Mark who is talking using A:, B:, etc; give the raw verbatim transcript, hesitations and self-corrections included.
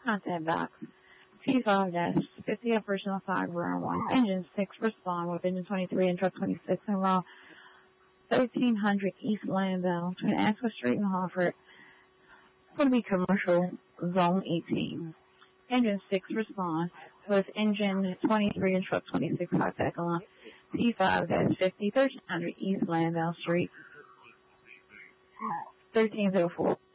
A: contact box. T five fifty operational five round one. Engine six respond with engine twenty-three and truck twenty-six and raw thirteen hundred East Landell between Axel Street and Hartford. It's going to be commercial zone eighteen. Engine six respond with engine twenty-three and truck twenty-six contact on T five fifty thirteen hundred East Landell Street. thirteen oh four.